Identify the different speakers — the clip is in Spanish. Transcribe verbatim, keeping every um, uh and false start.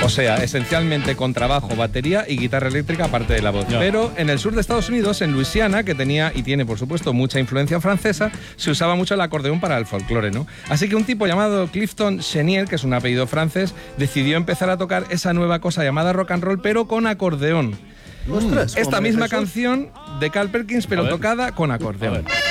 Speaker 1: sea, esencialmente contrabajo, batería y guitarra eléctrica aparte de la voz.
Speaker 2: Ya.
Speaker 1: Pero en el sur de Estados Unidos, en Luisiana, que tenía y tiene por supuesto mucha influencia francesa, se usaba mucho el acordeón para el folclore, ¿no? Así que un tipo llamado Clifton Chenier, que es un apellido francés, decidió empezar a tocar esa nueva cosa llamada rock and roll, pero con acordeón.
Speaker 3: Ostras,
Speaker 1: Esta
Speaker 3: hombre,
Speaker 1: misma
Speaker 3: Jesús.
Speaker 1: canción de Carl Perkins, pero
Speaker 2: A ver.
Speaker 1: tocada con
Speaker 2: A
Speaker 1: acordeón.
Speaker 2: ver.